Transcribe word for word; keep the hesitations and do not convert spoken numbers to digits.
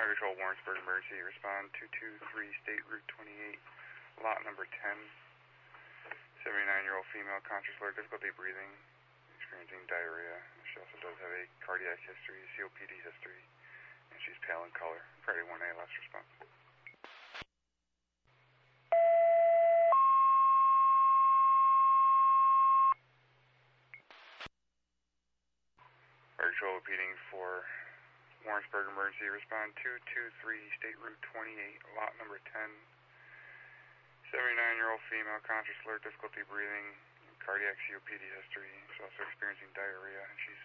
Fire Control, Warrensburg Emergency. Respond two two three, State Route twenty-eight, lot number ten. seventy-nine-year-old female, conscious, alert, difficulty breathing, experiencing diarrhea. She also does have a cardiac history, C O P D history, and she's pale in color. Priority one A, last response. Fire Control repeating for Warrensburg Emergency. Respond two two three, State Route twenty-eight, lot number ten. seventy-nine-year-old female, conscious, alert, difficulty breathing, cardiac C O P D history. She's also experiencing diarrhea, and she's